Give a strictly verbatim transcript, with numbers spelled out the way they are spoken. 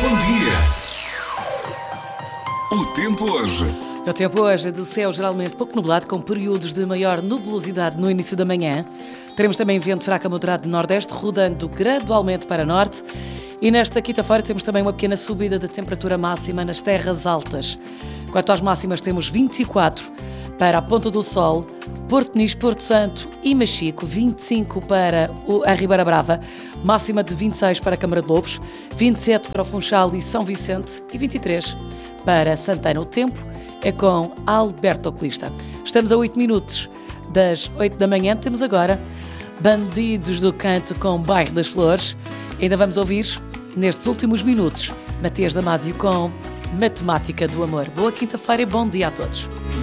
Bom dia! O tempo hoje. O tempo hoje é de céu geralmente pouco nublado, com períodos de maior nebulosidade no início da manhã. Teremos também vento fraco a moderado de nordeste, rodando gradualmente para norte. E nesta quinta-feira temos também uma pequena subida da temperatura máxima nas terras altas. Quanto às máximas, temos vinte e quatro para a Ponta do Sol, Porto Nice, Porto Santo e Machico, vinte e cinco para a Ribeira Brava, máxima de vinte e seis para a Câmara de Lobos, vinte e sete para o Funchal e São Vicente e vinte e três para Santana. O tempo é com Alberto Oculista. Estamos a oito minutos das oito da manhã. Temos agora Bandidos do Canto com Bairro das Flores. Ainda vamos ouvir, nestes últimos minutos, Matias Damasio com Matemática do Amor. Boa quinta-feira e bom dia a todos.